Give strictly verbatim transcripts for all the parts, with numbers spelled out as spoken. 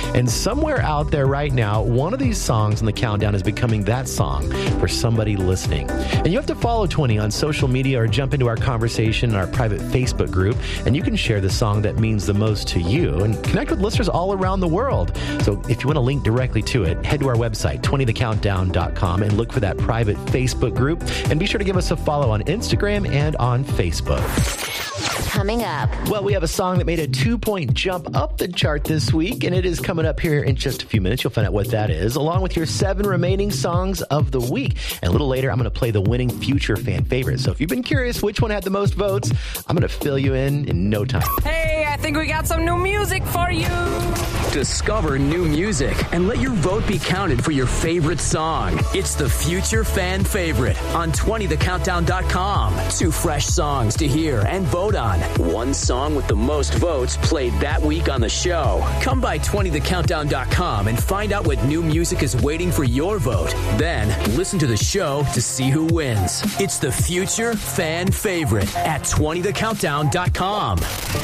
And somewhere out there right now, one of these songs in the countdown is becoming that song for somebody listening. And you have to follow twenty on social media or jump into our conversation in our private Facebook group, and you can share the song that means the most to you and connect with listeners all around the world. So if you want to link directly to it, head to our website, twenty the countdown dot com, and look for that private Facebook group. And be sure to give us a follow on Instagram and on Facebook. Coming up. Well, we have a song that made a two-point jump up the chart this week, and it is coming up here in just a few minutes. You'll find out what that is, along with your seven remaining songs of the week. And a little later, I'm going to play the winning future fan favorite. So if you've been curious which one had the most votes, I'm going to fill you in in no time. Hey, I think we got some new music for you. Discover new music and let your vote be counted for your favorite song. It's the Future Fan Favorite on twenty the countdown dot com. Two fresh songs to hear and vote on. One song with the most votes played that week on the show. Come by twenty the countdown dot com and find out what new music is waiting for your vote. Then listen to the show to see who wins. It's the Future Fan Favorite at twenty the countdown dot com.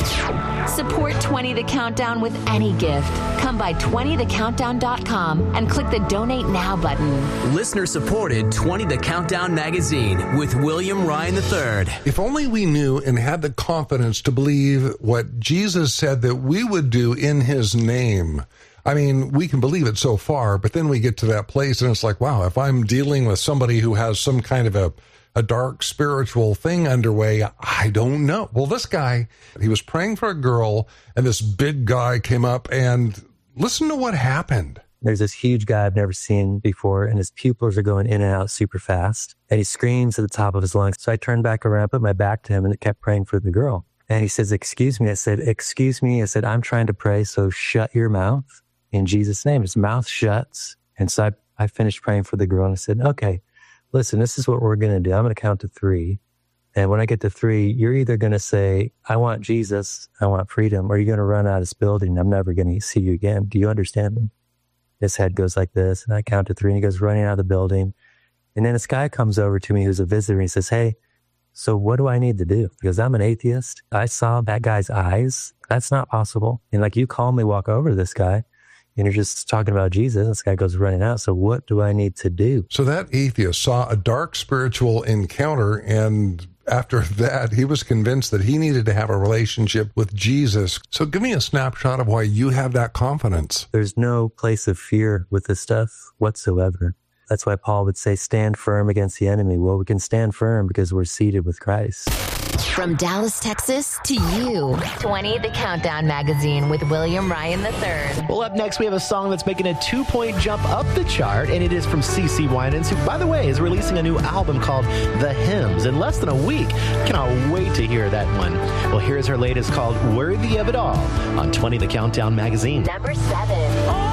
Support twenty the Countdown with any gift. Come by twenty the countdown dot com and click the Donate Now button. Listener-supported twenty the Countdown magazine with William Ryan the third. If only we knew and had the confidence to believe what Jesus said that we would do in his name. I mean, we can believe it so far, but then we get to that place and it's like, wow, if I'm dealing with somebody who has some kind of a a dark spiritual thing underway, I don't know. Well, this guy, he was praying for a girl, and this big guy came up, and listen to what happened. There's this huge guy I've never seen before, and his pupils are going in and out super fast, and he screams at the top of his lungs. So I turned back around, put my back to him, and kept praying for the girl. And he says, excuse me. I said, excuse me. I said, I'm trying to pray, so shut your mouth in Jesus' name. His mouth shuts. And so I, I finished praying for the girl, and I said, okay, listen, this is what we're going to do. I'm going to count to three. And when I get to three, you're either going to say, I want Jesus, I want freedom, or you're going to run out of this building. I'm never going to see you again. Do you understand me? His head goes like this, and I count to three, and he goes running out of the building. And then this guy comes over to me who's a visitor, and he says, hey, so what do I need to do? Because I'm an atheist. I saw that guy's eyes. That's not possible. And like, you calmly walk over to this guy, and you're just talking about Jesus. This guy goes running out. So what do I need to do? So that atheist saw a dark spiritual encounter, and after that, he was convinced that he needed to have a relationship with Jesus. So give me a snapshot of why you have that confidence. There's no place of fear with this stuff whatsoever. That's why Paul would say, stand firm against the enemy. Well, we can stand firm because we're seated with Christ. From Dallas, Texas to you, twenty the Countdown magazine with William Ryan the third. Well, up next, we have a song that's making a two-point jump up the chart, and it is from CeCe Winans, who, by the way, is releasing a new album called The Hymns in less than a week. Cannot wait to hear that one. Well, here's her latest called Worthy of It All on twenty the Countdown magazine. Number seven.